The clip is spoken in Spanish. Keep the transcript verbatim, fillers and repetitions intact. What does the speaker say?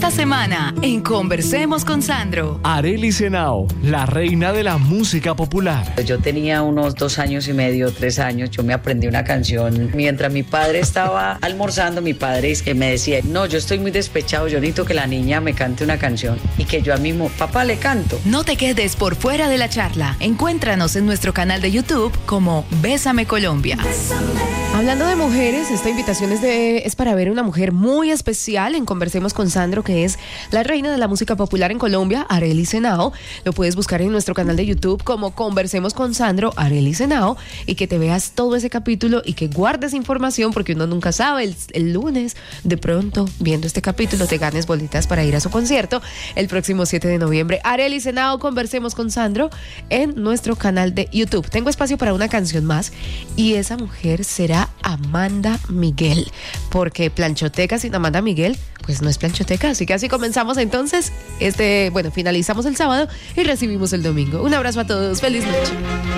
Esta semana en Conversemos con Sandro. Arelis Henao, la reina de la música popular. Yo tenía unos dos años y medio, tres años, yo me aprendí una canción mientras mi padre estaba almorzando. Mi padre es que me decía, no, yo estoy muy despechado, yo necesito que la niña me cante una canción, y que yo a mismo, papá, le canto. No te quedes por fuera de la charla. Encuéntranos en nuestro canal de YouTube como Bésame Colombia. Hablando de mujeres, esta invitación es, de, es para ver una mujer muy especial en Conversemos con Sandro, que es la reina de la música popular en Colombia, Arelis Henao. Lo puedes buscar en nuestro canal de YouTube como Conversemos con Sandro, Arelis Henao, y que te veas todo ese capítulo y que guardes información, porque uno nunca sabe, el, el lunes, de pronto, viendo este capítulo, te ganes bolitas para ir a su concierto el próximo siete de noviembre. Arelis Henao, Conversemos con Sandro, en nuestro canal de YouTube. Tengo espacio para una canción más, y esa mujer será Amanda Miguel, porque planchoteca sin Amanda Miguel pues no es planchoteca. Así que así comenzamos entonces este, bueno, finalizamos el sábado y recibimos el domingo. Un abrazo a todos, feliz noche.